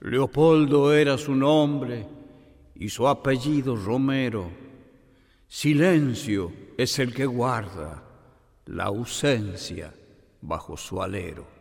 Leopoldo era su nombre y su apellido Romero. Silencio es el que guarda la ausencia bajo su alero.